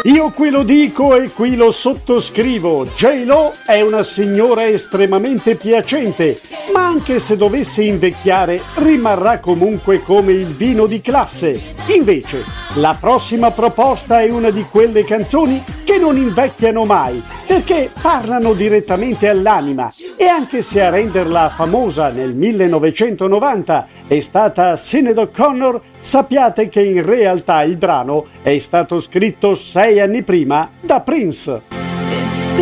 Io qui lo dico e qui lo sottoscrivo. J-Lo è una signora estremamente piacente, ma anche se dovesse invecchiare rimarrà comunque come il vino di classe. Invece, la prossima proposta è una di quelle canzoni che non invecchiano mai, perché parlano direttamente all'anima. E anche se a renderla famosa nel 1990 è stata Sinéad O'Connor, sappiate che in realtà il brano è stato scritto 6 anni prima da Prince.